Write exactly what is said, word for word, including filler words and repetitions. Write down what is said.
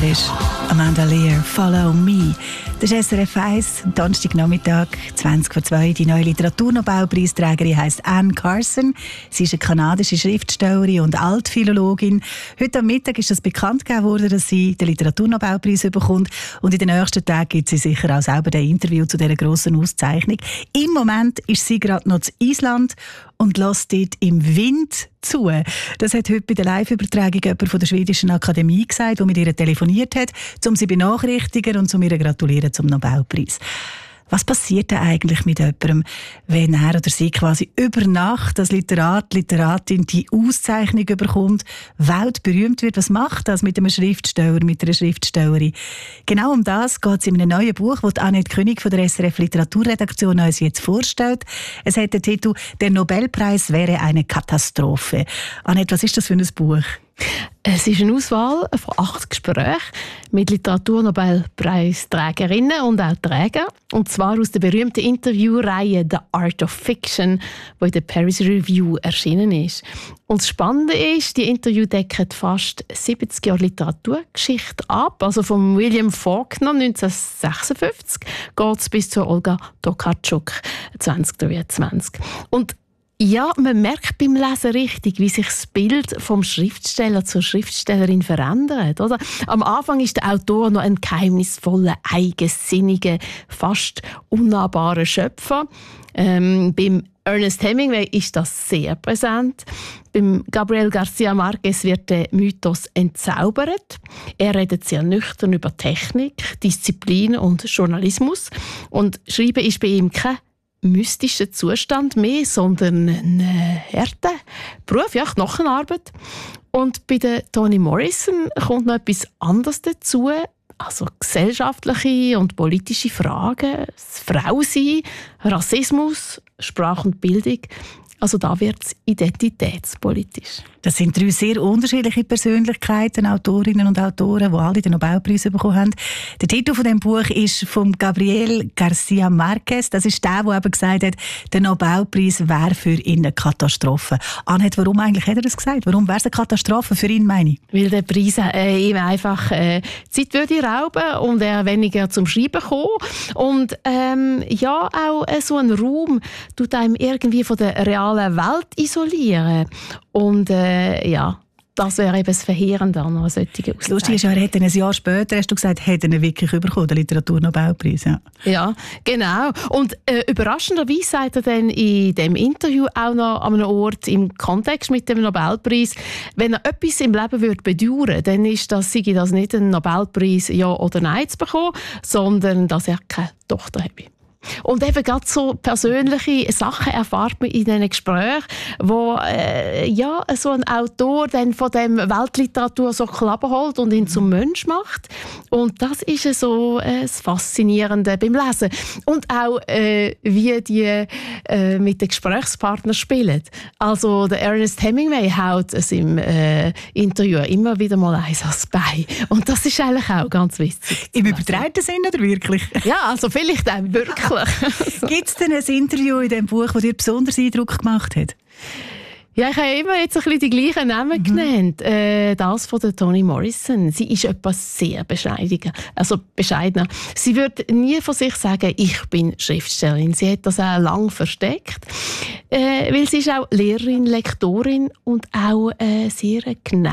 ist Amanda Lear, «Follow Me». Das ist S R F eins, Donnerstagnachmittag, zwanzig vor zwei. Die neue Literaturnobelpreisträgerin heisst Anne Carson. Sie ist eine kanadische Schriftstellerin und Altphilologin. Heute am Mittag ist es bekannt gegeben worden, dass sie den Literaturnobelpreis bekommt. Und in den nächsten Tagen gibt sie sicher auch selber ein Interview zu dieser grossen Auszeichnung. Im Moment ist sie gerade noch in Island und lässt dort im Wind zu. Das hat heute bei der Live-Übertragung jemand von der Schwedischen Akademie gesagt, der mit ihr telefoniert hat, um sie benachrichtigen und um ihr gratulieren zum Nobelpreis. Was passiert denn eigentlich mit jemandem, wenn er oder sie quasi über Nacht als Literat, Literatin die Auszeichnung bekommt, weltberühmt wird? Was macht das mit einem Schriftsteller, mit einer Schriftstellerin? Genau um das geht es in einem neuen Buch, das Annette König von der S R F Literaturredaktion uns jetzt vorstellt. Es hat den Titel «Der Nobelpreis wäre eine Katastrophe». Annette, was ist das für ein Buch? Es ist eine Auswahl von acht Gesprächen mit Literaturnobelpreisträgerinnen und auch Trägern. Und zwar aus der berühmten Interviewreihe «The Art of Fiction», die in der Paris Review erschienen ist. Und das Spannende ist, die Interview decken fast siebzig Jahre Literaturgeschichte ab. Also von William Faulkner neunzehnhundertsechsundfünfzig geht es bis zu Olga Tokarczuk zweitausenddreiundzwanzig. Und ja, man merkt beim Lesen richtig, wie sich das Bild vom Schriftsteller zur Schriftstellerin verändert. Oder? Am Anfang ist der Autor noch ein geheimnisvoller, eigensinniger, fast unnahbarer Schöpfer. Ähm, beim Ernest Hemingway ist das sehr präsent. Beim Gabriel García Márquez wird der Mythos entzaubert. Er redet sehr nüchtern über Technik, Disziplin und Journalismus. Und Schreiben ist bei ihm kein mystischer Zustand mehr, sondern ein harter Beruf, ja, Knochenarbeit. Und bei der Toni Morrison kommt noch etwas anderes dazu, also gesellschaftliche und politische Fragen, das Frausein, Rassismus, Sprache und Bildung. Also da wird es identitätspolitisch. Das sind drei sehr unterschiedliche Persönlichkeiten, Autorinnen und Autoren, die alle den Nobelpreis bekommen haben. Der Titel von dem Buch ist von Gabriel García Márquez. Das ist der, der eben gesagt hat, der Nobelpreis wäre für ihn eine Katastrophe. Annette, warum eigentlich hat er das gesagt? Warum wäre es eine Katastrophe für ihn, meine ich? Weil der Preis äh, ihm einfach äh, Zeit würde rauben und er weniger zum Schreiben kommen. Und ähm, ja, auch äh, so ein Raum tut einem irgendwie von der realen Welt isolieren. Und äh, ja, das wäre eben das Verheerende an einer solchen Auszeichnung. Lustig ist, er hat ein Jahr später, hast du gesagt, hat er ihn wirklich bekommen, den Literaturnobelpreis. Ja. ja, genau. Und äh, überraschenderweise sagt er dann in dem Interview auch noch an einem Ort im Kontext mit dem Nobelpreis, wenn er etwas im Leben würde bedauern, dann ist das, sei das nicht einen Nobelpreis Ja oder Nein zu bekommen, sondern dass er keine Tochter habe. Und eben gerade so persönliche Sachen erfahrt man in diesen Gesprächen, wo äh, ja, so ein Autor dann von dem Weltliteratur so Klappen holt und ihn zum Mensch macht. Und das ist so äh, das Faszinierende beim Lesen. Und auch, äh, wie die äh, mit den Gesprächspartnern spielen. Also der Ernest Hemingway haut es im äh, Interview immer wieder mal eins ans Bein. Und das ist eigentlich auch ganz wichtig. Im übertragenen Sinn oder wirklich? Ja, also vielleicht auch wirklich. Gibt es denn ein Interview in diesem Buch, das dir besonders Eindruck gemacht hat? Ja, ich habe immer jetzt ein bisschen die gleichen Namen mhm. genannt. Äh, das von der Toni Morrison. Sie ist etwas sehr bescheidener. Also bescheidener. Sie würde nie von sich sagen, ich bin Schriftstellerin. Sie hat das auch lange versteckt. Äh, weil sie ist auch Lehrerin, Lektorin und auch äh, sehr genau